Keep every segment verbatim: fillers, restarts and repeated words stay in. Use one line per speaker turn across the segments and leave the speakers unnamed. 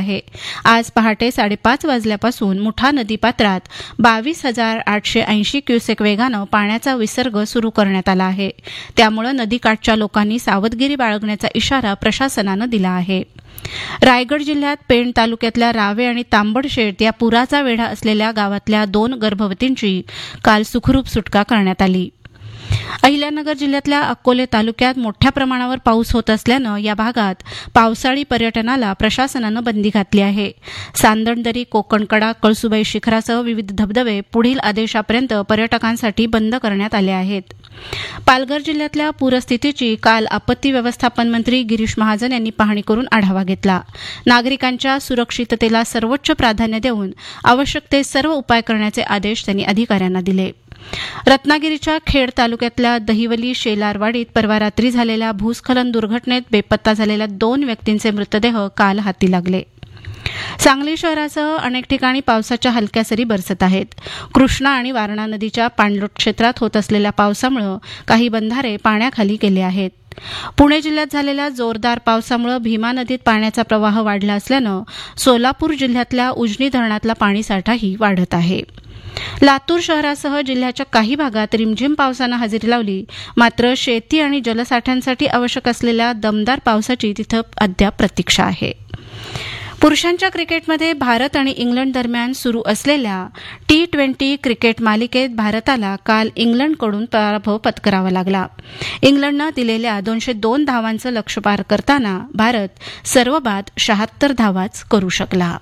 आहे. आज पहाटे साडेपाच वाजल्यापासून मुठा नदीपात्रात बावीस हजार आठशे ऐंशी क्युसेक वेगानं पाण्याचा विसर्ग सुरू करण्यात आला आहे. त्यामुळे नदीकाठच्या लोकांनी सावधगिरी बाळगण्याचा इशारा प्रशासनानं दिला आहे. रायगड जिल्ह्यात पेण तालुक्यातल्या रावे आणि तांबडशेत या पुराचा वेढा असलेल्या गावातल्या दोन गर्भवतींची काल सुखरूप सुटका करण्यात आली. अहिल्यानगर जिल्ह्यातल्या अकोले तालुक्यात मोठ्या प्रमाणावर पाऊस होत असल्यानं या भागात पावसाळी पर्यटनाला प्रशासनानं बंदी घातली आहे. सांदणदरी, कोकणकडा, कळसुबाई शिखरासह विविध धबधबे पुढील आदेशापर्यंत पर्यटकांसाठी बंद करण्यात आले आहेत. पालघर जिल्ह्यातल्या पूरस्थितीची काल आपत्ती व्यवस्थापन मंत्री गिरीश महाजन यांनी पाहणी करून आढावा घेतला. नागरिकांच्या सुरक्षिततेला सर्वोच्च प्राधान्य देऊन आवश्यक ते सर्व उपाय करण्याचे आदेश त्यांनी अधिकाऱ्यांना दिले. रत्नागिरीच्या खेड तालुक्यातल्या दहिवली शेलारवाडीत परवा रात्री झालेल्या भूस्खलन दुर्घटनेत बेपत्ता झालेल्या दोन व्यक्तींचे मृतदेह काल हाती लागले. सांगली शहरासह अनेक ठिकाणी पावसाच्या हलक्या सरी बरसत आहेत. कृष्णा आणि वारणा नदीच्या पाणलोट क्षेत्रात होत असलेल्या पावसामुळे काही बंधारे पाण्याखाली गेले आहेत. पुणे जिल्ह्यात झालेल्या जोरदार पावसामुळे भीमा नदीत पाण्याचा प्रवाह वाढला असल्यानं सोलापूर जिल्ह्यातल्या उजनी धरणातला पाणीसाठाही वाढत आहे. लातूर शहरासह जिल्ह्याच्या काही भागात रिमझिम पावसानं हजेरी लावली. मात्र शेती आणि जलसाठ्यांसाठी आवश्यक असलेल्या दमदार पावसाची तिथं अद्याप प्रतीक्षा आहे. पुरुषांच्या क्रिकेटमध्ये भारत आणि इंग्लंड दरम्यान सुरू असलेल्या टी ट्वेंटी क्रिकेट मालिकेत भारताला काल इंग्लंडकडून पराभव पत्करावा लागला. इंग्लंडनं दिलेल्या दोनशे दोन धावांचं लक्ष्य पार करताना भारत सर्वबाद शहात्तर धावाच करू शकला.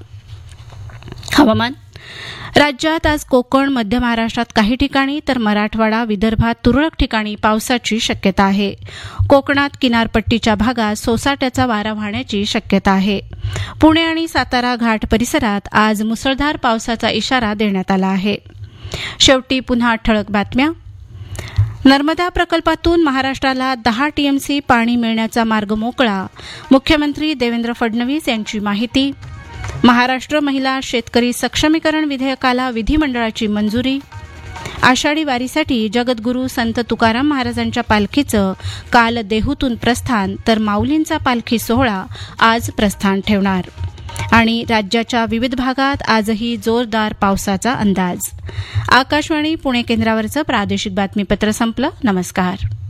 हवामान. राज्यात आज कोकण, मध्य महाराष्ट्रात काही ठिकाणी तर मराठवाडा, विदर्भात तुरळक ठिकाणी पावसाची शक्यता आहे. कोकणात किनारपट्टीच्या भागात सोसाट्याचा वारा वाहण्याची शक्यता आहे. पुणे आणि सातारा घाट परिसरात आज मुसळधार पावसाचा इशारा देण्यात आला आहे. शेवटी पुन्हा ठळक बातम्या. नर्मदा प्रकल्पातून महाराष्ट्राला दहा टीएमसी पाणी मिळण्याचा मार्ग मोकळा. मुख्यमंत्री देवेंद्र फडणवीस यांची माहिती. महाराष्ट्र महिला शेतकरी सक्षमीकरण विधेयकाला विधिमंडळाची मंजुरी. आषाढी वारीसाठी जगद्गुरू संत तुकाराम महाराजांच्या पालखीचं काल देहूतून प्रस्थान तर माऊलींचा पालखी सोहळा आज प्रस्थान ठेवणार. आणि राज्याच्या विविध भागात आजही जोरदार पावसाचा अंदाज. आकाशवाणी पुणे केंद्रावरचं प्रादेशिक बातमीपत्र संपलं. नमस्कार.